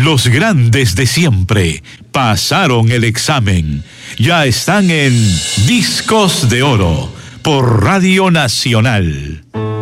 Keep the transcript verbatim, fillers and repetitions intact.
Los grandes de siempre pasaron el examen. Ya están en Discos de Oro por Radio Nacional.